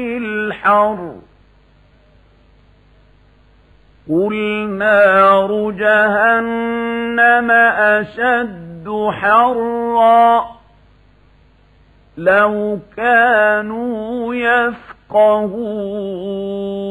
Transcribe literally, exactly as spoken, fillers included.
الحر قل نار جهنم أشد حرا لو كانوا يفقهون